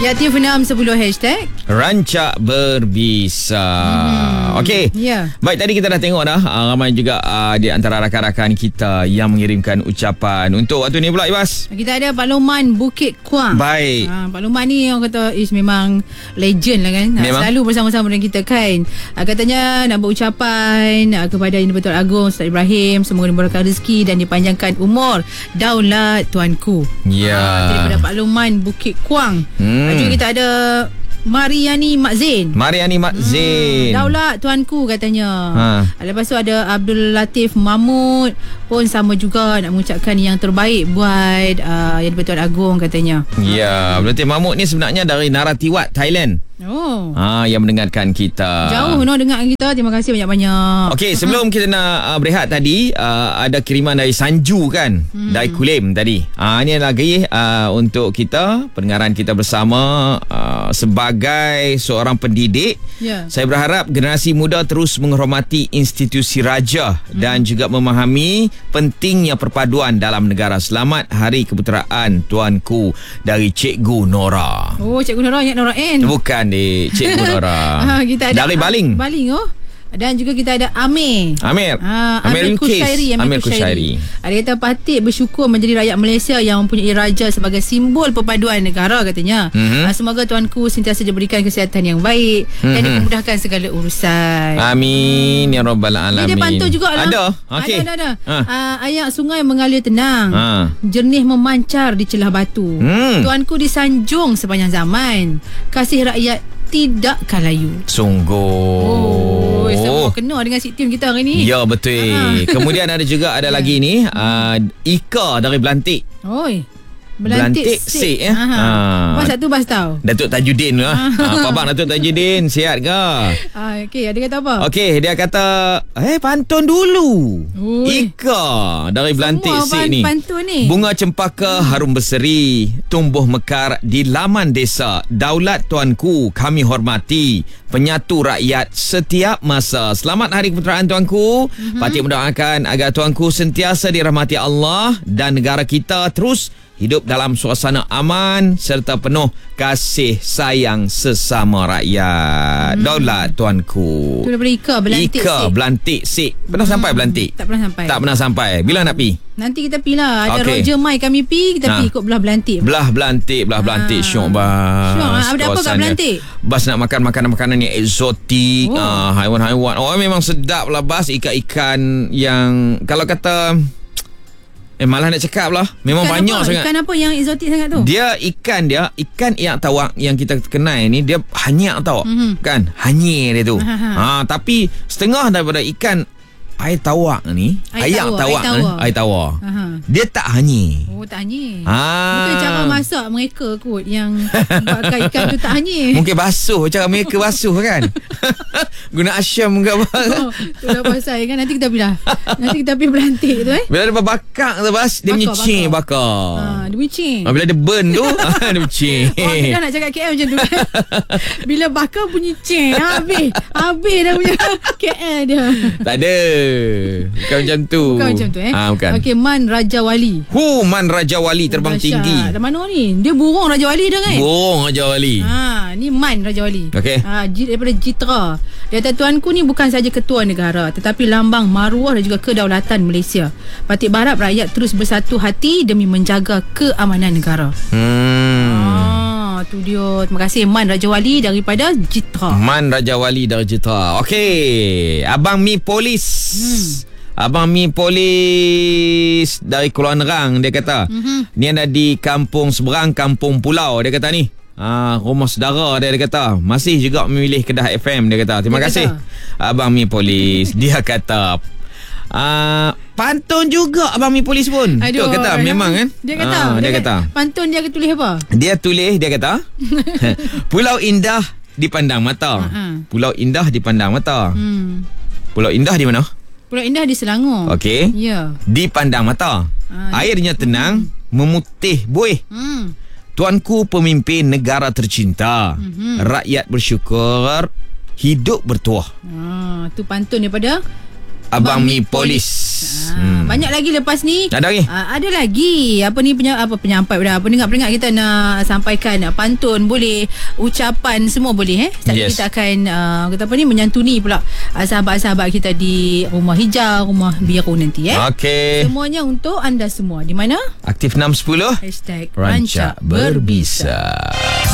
Ya, Tiap 10 hashtag Rancak Berbisa. Okey. Ya. Baik, tadi kita dah tengok dah ramai juga di antara rakan-rakan kita yang mengirimkan ucapan. Untuk waktu ni pula, Ibas, kita ada Pak Loman Bukit Kuang. Baik. Pak Loman ni orang kata memang legend lah kan. Memang. Selalu bersama-sama dengan kita kan. Katanya nak berucapan kepada Yang di-Pertuan Agong Ustaz Ibrahim, semoga dimurahkan rezeki dan dipanjangkan umur. Daulat tuanku. Ya. Daripada Pak Loman Bukit Kuang. Juga kita ada Mariani Mak Zain. Daulat tuanku katanya. Lepas tu ada Abdul Latif Mahmud pun sama juga nak mengucapkan yang terbaik buat Yang di-Pertuan Agong katanya. Ya, Abdul Latif Mahmud ni sebenarnya dari Naratiwat, Thailand. Yang mendengarkan kita. Jauh dengar kita. Terima kasih banyak-banyak. Okey, sebelum kita nak berehat tadi, ada kiriman dari Sanju kan, dari Kulim tadi. Ini lagi untuk kita, pendengaran kita bersama. Sebagai seorang pendidik, saya berharap generasi muda terus menghormati institusi raja dan juga memahami pentingnya perpaduan dalam negara. Selamat Hari Keputeraan tuanku, dari Cikgu Nora. Cikgu Nora ingat Nora N. Bukan di Cikgu Nora. Kita ada dari Baling. Dan juga kita ada Amir Kushairi. Dia kata patut bersyukur menjadi rakyat Malaysia yang mempunyai raja sebagai simbol perpaduan negara katanya. Semoga tuanku sentiasa diberikan kesihatan yang baik dan dimudahkan segala urusan. Amin ya rabbal alamin. Dia pantau juga lah. Ada. Air sungai mengalir tenang, jernih memancar di celah batu. Tuanku disanjung sepanjang zaman, kasih rakyat tidakkan layu. Sungguh. Semua kena dengan Siti kita hari ni. Ya, betul. Kemudian ada juga lagi ni Ika dari Belantik. Belantik Sik Bas satu bas tau Datuk Tajuddin lah. Apa abang Datuk Tajuddin, sihat ke? Okey, dia kata apa? Okey, dia kata pantun dulu. Ika dari Belantik Sik ni. Ni bunga cempaka harum berseri, tumbuh mekar di laman desa. Daulat tuanku kami hormati, penyatu rakyat setiap masa. Selamat Hari Keputeraan tuanku. Patut mendoakan agar tuanku sentiasa dirahmati Allah dan negara kita terus hidup dalam suasana aman serta penuh kasih sayang sesama rakyat. Daulat tuanku. Itu daripada Ika Belantik Sik. Pernah sampai Belantik? Tak pernah sampai. Bila nak pi? Nanti kita pi lah. Ada Roger Mai kami pi. Kita pi ikut belah Belantik. Belah Belantik. Syok bas. Ada apa kat Belantik? Bas nak makan makanan-makanan yang eksotik. Haiwan-haiwan. Memang sedap lah bas. Ikan-ikan yang kalau kata malah nak cakap lah, memang ikan banyak sangat. Ikan apa yang eksotik sangat tu? Ikan iak tawak yang kita kenal ni, dia hanyak tau. Kan? Hanyir dia tu. Tapi setengah daripada ikan air tawak ni, air tawak. Dia tak hanyir. Tak hanyir. Mungkin cara masak mereka kot yang buatkan ikan tu tak hanyir. Mungkin basuh, cara mereka basuh kan. Guna asyam ke apa. Tu dah pasal kan. Nanti kita pergi Belantik tu Bila dia bakar tu bas, dia menyicing bakar. Dia menyicing. Bila dia burn tu, dia menyicing. Kita nak cakap KL macam tu. Bila bakar bunyi cing, habis dah punya KL dia. Tak ada. Bukan macam tu. Bukan. Okey, Man Raja Wali. Man Raja Wali terbang tinggi. Dari mana ni? Dia burung Raja Wali dah kan? Burung Raja Wali. Ni Man Raja Wali. Okey. Daripada Jitra. Dia kata tuanku ni bukan saja ketua negara tetapi lambang maruah dan juga kedaulatan Malaysia. Patut berharap rakyat terus bersatu hati demi menjaga keamanan negara. Tu dia. Terima kasih Man Raja Wali daripada Jitra. Okey, Abang Mi Polis. Abang Mi Polis dari Keluar Nerang. Dia kata ni ada di kampung seberang, kampung pulau. Dia kata ni rumah saudara dia kata masih juga memilih Kedah FM. Dia kata terima kasih Abang Mi Polis. Dia kata pantun juga Abang Mi Polis pun. Dia kata memang kan. Dia kata pantun dia tulis apa? Dia kata Pulau indah dipandang mata. Pulau indah dipandang mata. Pulau indah di mana? Pulau Indah di Selangor. Okey. Ya. Dipandang mata. Airnya tenang, memutih buih. Tuanku pemimpin negara tercinta. Rakyat bersyukur, hidup bertuah. Tu pantun daripada Abang Mi Polis. Banyak lagi lepas ni. Ada lagi? Ada lagi. Apa ni penyampai dah. Pendengar-pendengar kita nak sampaikan pantun boleh, ucapan semua boleh Kita akan menyantuni pula sahabat-sahabat kita di Rumah Hijau, Rumah Biru nanti Okey. Semuanya untuk anda semua. Di mana? Aktif 610 #Rancak Berbisa.